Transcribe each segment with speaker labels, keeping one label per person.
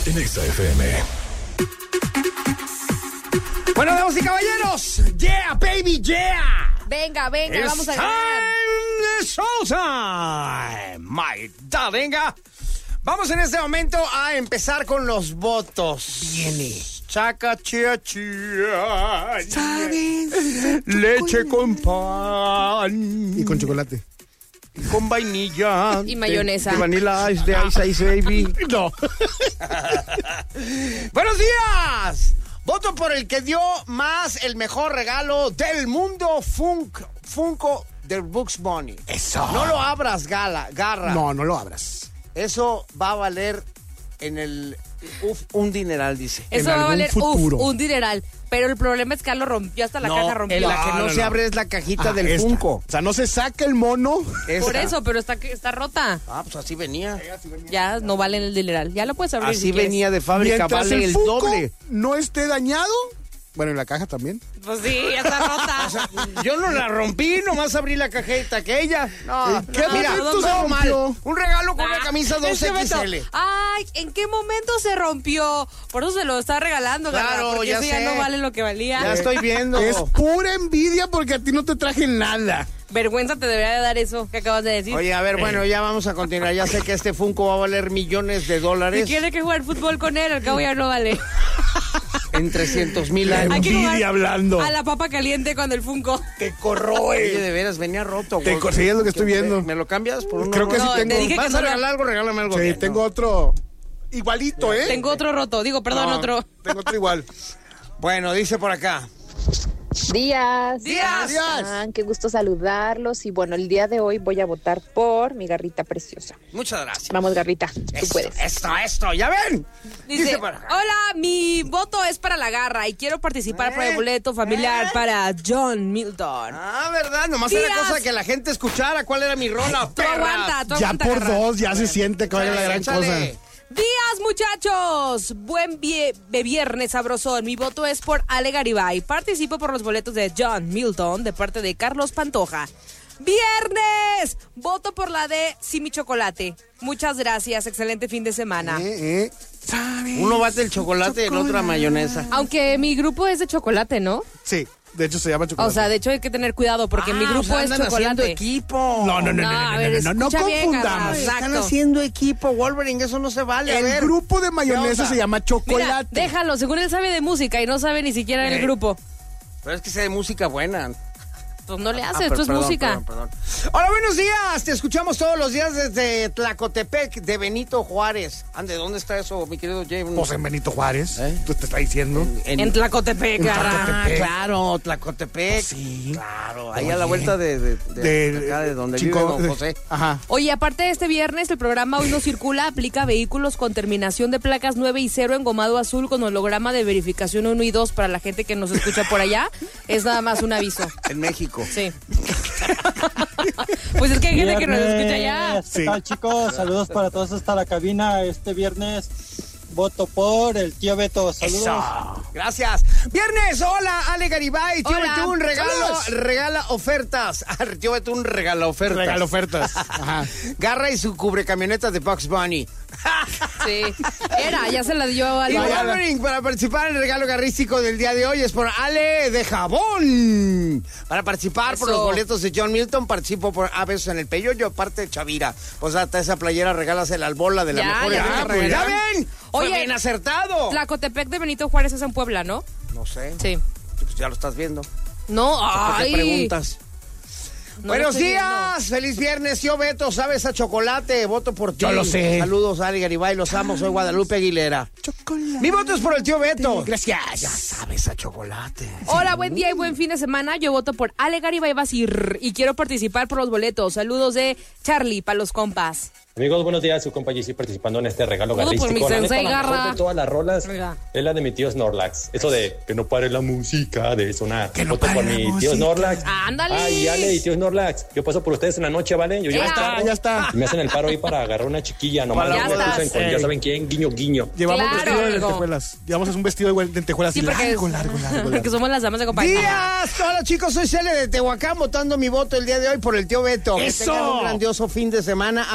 Speaker 1: en Exa FM.
Speaker 2: Bueno, damas y caballeros, yeah, baby, yeah.
Speaker 3: Venga,
Speaker 2: It's
Speaker 3: vamos a
Speaker 2: time,
Speaker 3: ganar.
Speaker 2: it's show time, my darling. Vamos en este momento a empezar con los votos. Viene. Chaca, chía, chía. Leche con pan.
Speaker 4: Y con chocolate.
Speaker 2: Con vainilla.
Speaker 3: Y mayonesa.
Speaker 2: De vanilla ice, de ice, baby. No. Buenos días. Voto por el que dio más el mejor regalo del mundo, Funko del Bugs Bunny.
Speaker 4: Eso.
Speaker 2: No lo abras, Garra.
Speaker 4: No lo abras.
Speaker 2: Eso va a valer en el... un dineral, dice.
Speaker 3: Eso
Speaker 4: en
Speaker 3: va a
Speaker 4: algún
Speaker 3: valer
Speaker 4: futuro.
Speaker 3: un dineral. Pero el problema es que ya lo rompió, hasta la caja rompió.
Speaker 2: La que no,
Speaker 4: No,
Speaker 2: se
Speaker 4: no.
Speaker 2: abre es la cajita del
Speaker 4: esta.
Speaker 2: Funko.
Speaker 4: O sea, no se saca el mono.
Speaker 2: Esta.
Speaker 3: Por eso, pero está rota.
Speaker 2: Ah, pues así venía.
Speaker 3: Ya no vale el dineral. Ya lo puedes abrir
Speaker 2: Así
Speaker 3: si quieres.
Speaker 2: venía de fábrica,
Speaker 4: Mientras
Speaker 2: vale el
Speaker 4: Funko
Speaker 2: doble.
Speaker 4: no esté dañado. Bueno, en la caja también.
Speaker 3: Pues sí, ya está rota.
Speaker 2: Yo no la rompí, nomás abrí la cajita aquella. No,
Speaker 4: ¿En qué
Speaker 2: mira,
Speaker 4: momento se
Speaker 2: todo mal.
Speaker 4: rompió?
Speaker 2: Un regalo con una camisa
Speaker 3: ¿En qué momento?
Speaker 2: 2XL.
Speaker 3: Ay, ¿en qué momento se rompió? Por eso se lo está regalando,
Speaker 2: Claro,
Speaker 3: Garra, porque
Speaker 2: ya
Speaker 3: eso ya
Speaker 2: sé.
Speaker 3: no vale lo que valía.
Speaker 2: Ya estoy viendo.
Speaker 4: Es pura envidia porque a ti no te traje nada.
Speaker 3: Vergüenza te debería de dar eso que acabas de decir.
Speaker 2: Oye, a ver, bueno, ya vamos a continuar. Ya sé que este Funko va a valer millones de
Speaker 3: Si
Speaker 2: dólares
Speaker 3: quiere que jugar fútbol con él, al cabo ya no vale.
Speaker 2: en 300,000 años.
Speaker 3: Hay que
Speaker 4: Envidia
Speaker 3: jugar
Speaker 4: hablando.
Speaker 3: a la papa caliente con el Funko.
Speaker 4: Te corroe.
Speaker 2: Oye, de veras, venía roto.
Speaker 4: Te
Speaker 2: güey.
Speaker 4: sí, es lo que estoy viendo.
Speaker 2: ¿Me lo cambias por uno?
Speaker 4: Creo que sí
Speaker 3: No,
Speaker 4: tengo.
Speaker 3: te dije que
Speaker 2: ¿Vas
Speaker 3: no
Speaker 2: a
Speaker 3: lo-
Speaker 2: regalar algo? Regálame algo.
Speaker 4: Sí,
Speaker 2: bien,
Speaker 4: tengo
Speaker 2: ¿no?
Speaker 4: otro. Igualito, ¿eh?
Speaker 3: Tengo otro roto, perdón,
Speaker 4: No,
Speaker 3: otro.
Speaker 4: Tengo otro igual.
Speaker 2: Bueno, dice por acá.
Speaker 5: Días.
Speaker 3: Días.
Speaker 5: Qué gusto saludarlos. Y bueno, el día de hoy voy a votar por mi Garrita preciosa.
Speaker 2: Muchas gracias.
Speaker 5: Vamos, Garrita, tú puedes.
Speaker 2: Esto, ¿ya ven?
Speaker 3: Dice,
Speaker 2: por acá.
Speaker 3: hola, mi voto es para la Garra y quiero participar por el boleto familiar para John Milton.
Speaker 2: Ah, ¿verdad? Nomás era
Speaker 3: Días.
Speaker 2: cosa que la gente escuchara cuál era mi rola,
Speaker 3: Tú aguanta,
Speaker 4: Ya
Speaker 3: aguanta,
Speaker 4: por
Speaker 3: Garra.
Speaker 4: dos, ya se siente que vaya la gran
Speaker 2: Échale.
Speaker 4: cosa.
Speaker 3: Días, muchachos. Buen viernes sabrosón. Mi voto es por Ale Garibay. Participo por los boletos de John Milton de parte de Carlos Pantoja. ¡Viernes! Voto por la de Simi Chocolate. Muchas gracias. Excelente fin de semana.
Speaker 4: ¿Sabes?
Speaker 2: Uno bate el chocolate y el otro la mayonesa.
Speaker 3: Aunque mi grupo es de chocolate, ¿no?
Speaker 4: Sí, de hecho se llama chocolate.
Speaker 3: O sea, de hecho hay que tener cuidado porque mi grupo
Speaker 2: o sea,
Speaker 3: es
Speaker 2: andan haciendo
Speaker 3: chocolate.
Speaker 2: equipo.
Speaker 4: No,
Speaker 3: a ver,
Speaker 4: no
Speaker 3: escucha bien,
Speaker 4: confundamos.
Speaker 3: Garra.
Speaker 2: Están
Speaker 3: Exacto.
Speaker 2: haciendo equipo, Wolverine, eso no se vale. A
Speaker 4: El
Speaker 2: ver.
Speaker 4: grupo de
Speaker 2: ¿Qué
Speaker 4: mayonesa
Speaker 2: onda?
Speaker 4: se llama
Speaker 3: Mira,
Speaker 4: chocolate.
Speaker 3: déjalo, según él sabe de música y no sabe ni siquiera el grupo.
Speaker 2: Pero es que sea de música buena.
Speaker 3: Pues no le hace,
Speaker 2: pero
Speaker 3: esto es
Speaker 2: perdón,
Speaker 3: música.
Speaker 2: perdón. Hola, buenos días. Te escuchamos todos los días desde Tlacotepec, de Benito Juárez. Ande, ¿dónde está eso, mi querido Jay?
Speaker 4: Pues en Benito Juárez.
Speaker 2: ¿Eh?
Speaker 4: Tú te estás diciendo.
Speaker 3: En Tlacotepec, Garra.
Speaker 2: Ah, claro, Tlacotepec.
Speaker 4: Sí.
Speaker 2: Claro, ahí a
Speaker 4: Oye.
Speaker 2: la vuelta de acá, de donde vive don José.
Speaker 4: Ajá.
Speaker 3: Oye, aparte de este viernes, el programa Hoy No Circula aplica vehículos con terminación de placas 9 y 0 engomado azul con holograma de verificación 1 y 2 para la gente que nos escucha por allá. Es nada más un aviso.
Speaker 2: En México.
Speaker 3: Sí. Pues es que hay gente que nos escucha allá.
Speaker 4: Sí.
Speaker 6: ¿Qué tal, chicos? Saludos para todos hasta la cabina. Este viernes voto por el tío Beto. Saludos.
Speaker 2: Eso. Gracias. Viernes, hola, Ale Garibay. Tío
Speaker 3: Hola.
Speaker 2: Betún
Speaker 4: Saludos.
Speaker 2: regala ofertas. Tío Betún regala ofertas.
Speaker 4: Regalo ofertas. Ajá.
Speaker 2: Garra y su cubrecamionetas de Bugs Bunny.
Speaker 3: Sí. Ya se la dio al
Speaker 2: Y Wolverine, para participar en el regalo garrístico del día de hoy es por Ale de Jabón. Para participar por
Speaker 3: Eso.
Speaker 2: los boletos de John Milton, participo por A Besos en el Peyoyo, parte de Chavira. Pues hasta esa playera regálasela al bola de la
Speaker 3: Ya,
Speaker 2: mejor.
Speaker 3: ya,
Speaker 2: edad.
Speaker 3: pues,
Speaker 2: ¿Ya
Speaker 3: ya.
Speaker 2: ven? Fue
Speaker 3: Oye,
Speaker 2: bien acertado.
Speaker 3: Tlacotepec de Benito Juárez es en Puebla, ¿no?
Speaker 2: No sé.
Speaker 3: Sí.
Speaker 2: Pues ya lo estás viendo.
Speaker 3: No,
Speaker 2: ¿Por qué
Speaker 3: ay.
Speaker 2: preguntas?
Speaker 3: No
Speaker 2: Buenos
Speaker 3: lo estoy
Speaker 2: días, feliz viernes, tío Beto, sabes a chocolate, voto por ti.
Speaker 4: Yo lo sé.
Speaker 2: Saludos, Ali Garibay, los amo, soy Guadalupe Aguilera.
Speaker 4: Chocolate.
Speaker 2: Mi voto es por el tío Beto.
Speaker 4: Gracias.
Speaker 2: Ya sabes a chocolate.
Speaker 3: Hola, buen día y buen fin de semana. Yo voto por Ale Garibay Basir y quiero participar por los boletos. Saludos de Charlie para los compas.
Speaker 7: Amigos, buenos días. Su compa Jessy participando en este regalo
Speaker 3: Todo por
Speaker 7: garrístico.
Speaker 3: mi
Speaker 7: La neta,
Speaker 3: sensei,
Speaker 7: la mejor
Speaker 3: Garra.
Speaker 7: de todas las rolas
Speaker 3: Oiga.
Speaker 7: es la de mi tío Snorlax. Eso de que no pare la música de sonar.
Speaker 4: Que no
Speaker 7: Voto
Speaker 4: pare
Speaker 7: por
Speaker 4: la
Speaker 7: mi tío
Speaker 4: música.
Speaker 7: Snorlax.
Speaker 3: ¡Ándale!
Speaker 7: Ay, Ale y tío Snorlax. Yo paso por ustedes en la noche, ¿vale? Yo llevo
Speaker 3: Ya
Speaker 7: el carro
Speaker 4: ya está.
Speaker 7: y me hacen el paro ahí para agarrar una chiquilla. Nomás
Speaker 2: Ya
Speaker 7: no me
Speaker 3: estás.
Speaker 7: crucen con ya saben quién, guiño, guiño.
Speaker 4: Llevamos
Speaker 3: Claro,
Speaker 4: vestido de
Speaker 3: amigo.
Speaker 4: lentejuelas. Llevamos un vestido de lentejuelas
Speaker 3: Sí, porque
Speaker 4: largo.
Speaker 3: porque somos las damas de compañía.
Speaker 2: Días, hola chicos, soy Cele de Tehuacán, votando mi voto el día de hoy por el tío Beto.
Speaker 4: ¡Eso!
Speaker 2: Que tengan un grandioso fin de semana a todos.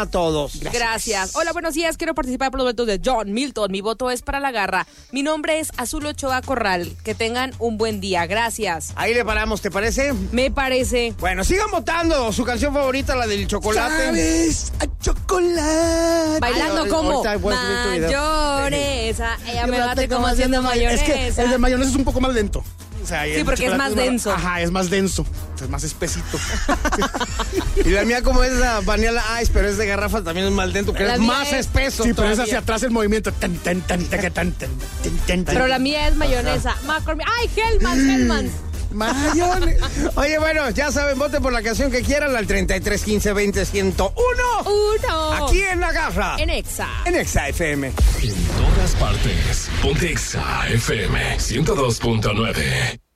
Speaker 2: votos.
Speaker 3: Gracias. Hola, buenos días. Quiero participar por los votos de John Milton. Mi voto es para la garra. Mi nombre es Azul Ochoa Corral. Que tengan un buen día. Gracias.
Speaker 2: Ahí le paramos, ¿te parece?
Speaker 3: Me parece.
Speaker 2: Bueno, sigan votando. Su canción favorita, la del chocolate.
Speaker 4: ¿Sabes? A chocolate.
Speaker 3: Bailando como
Speaker 2: ahorita puedes subir tu video.
Speaker 3: mayonesa. Ella me bate como haciendo mayonesa.
Speaker 4: Es que el de mayonesa es un poco más lento. O sea,
Speaker 3: Sí,
Speaker 4: el
Speaker 3: porque es
Speaker 4: chocolate
Speaker 3: más denso.
Speaker 4: Ajá, es más denso. Es más espesito.
Speaker 2: Y la mía como es la Vanilla Ice, pero es de garrafa, también es más lento, que
Speaker 3: La
Speaker 2: es
Speaker 3: mía
Speaker 2: más
Speaker 3: es-
Speaker 2: espeso.
Speaker 4: Sí, pero es
Speaker 2: todavía.
Speaker 4: hacia atrás el movimiento. Tan, tan, tan, taca, tan, tan, tan, tan, tan.
Speaker 3: Pero la mía es mayonesa. McCormick. ¡Ay, Hellmann's!
Speaker 4: Mayonesa.
Speaker 2: Oye, bueno, ya saben, voten por la canción que quieran al 33 15 20 101.
Speaker 3: Uno.
Speaker 2: Aquí en la garra.
Speaker 3: En Exa.
Speaker 2: En Exa FM.
Speaker 1: En todas partes. Ponte Exa FM 102.9.